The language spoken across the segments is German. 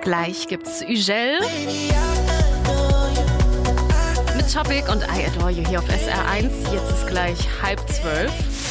Gleich gibt's Ugel mit Topic und I Adore You hier auf SR1. Jetzt ist gleich 11:30.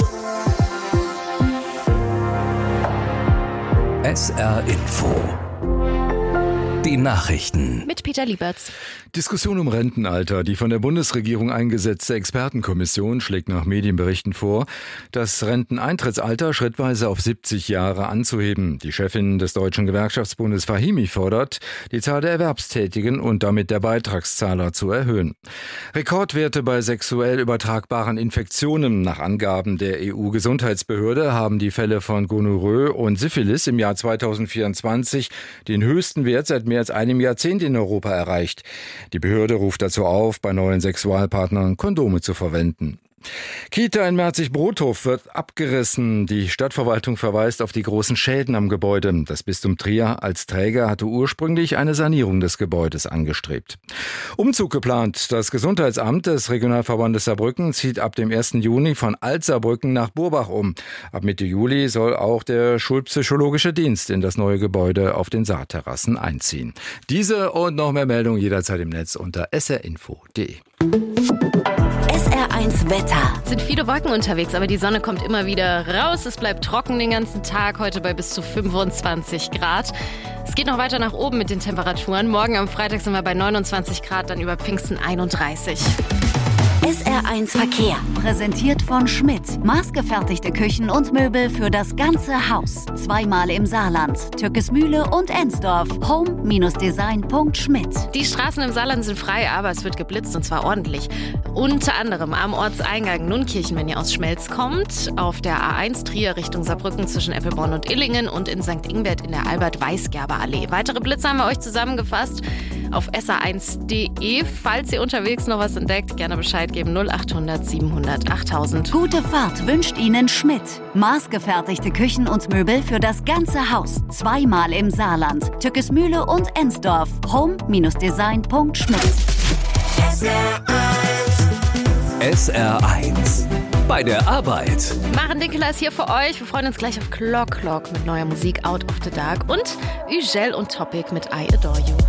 SR Info. Die Nachrichten. Mit Peter Lieberts. Diskussion um Rentenalter. Die von der Bundesregierung eingesetzte Expertenkommission schlägt nach Medienberichten vor, das Renteneintrittsalter schrittweise auf 70 Jahre anzuheben. Die Chefin des Deutschen Gewerkschaftsbundes Fahimi fordert, die Zahl der Erwerbstätigen und damit der Beitragszahler zu erhöhen. Rekordwerte bei sexuell übertragbaren Infektionen. Nach Angaben der EU-Gesundheitsbehörde haben die Fälle von Gonorrhoe und Syphilis im Jahr 2024 den höchsten Wert seit mehr als einem Jahrzehnt in Europa erreicht. Die Behörde ruft dazu auf, bei neuen Sexualpartnern Kondome zu verwenden. Kita in Merzig-Brothof wird abgerissen. Die Stadtverwaltung verweist auf die großen Schäden am Gebäude. Das Bistum Trier als Träger hatte ursprünglich eine Sanierung des Gebäudes angestrebt. Umzug geplant. Das Gesundheitsamt des Regionalverbandes Saarbrücken zieht ab dem 1. Juni von Alt-Saarbrücken nach Burbach um. Ab Mitte Juli soll auch der Schulpsychologische Dienst in das neue Gebäude auf den Saarterrassen einziehen. Diese und noch mehr Meldungen jederzeit im Netz unter srinfo.de. SR1 Wetter. Es sind viele Wolken unterwegs, aber die Sonne kommt immer wieder raus. Es bleibt trocken den ganzen Tag, heute bei bis zu 25 Grad. Es geht noch weiter nach oben mit den Temperaturen. Morgen am Freitag sind wir bei 29 Grad, dann über Pfingsten 31. SR1 Verkehr. Präsentiert von Schmidt. Maßgefertigte Küchen und Möbel für das ganze Haus. Zweimal im Saarland. Türkesmühle und Ensdorf. Home-design.schmidt. Die Straßen im Saarland sind frei, aber es wird geblitzt und zwar ordentlich. Unter anderem am Ortseingang Nunkirchen, wenn ihr aus Schmelz kommt, auf der A1 Trier Richtung Saarbrücken zwischen Eppelborn und Illingen und in St. Ingbert in der Albert-Weisgerber-Allee. Weitere Blitze haben wir euch zusammengefasst auf sr1.de. Falls ihr unterwegs noch was entdeckt, gerne Bescheid geben. 0800 700 8000. Gute Fahrt wünscht Ihnen Schmidt. Maßgefertigte Küchen und Möbel für das ganze Haus. Zweimal im Saarland. Türkesmühle und Ensdorf. Home-design.schmidt. SR1. Bei der Arbeit. Maren Dinkeler ist hier für euch. Wir freuen uns gleich auf Clock Clock mit neuer Musik Out of the Dark und Ugel und Topic mit I Adore You.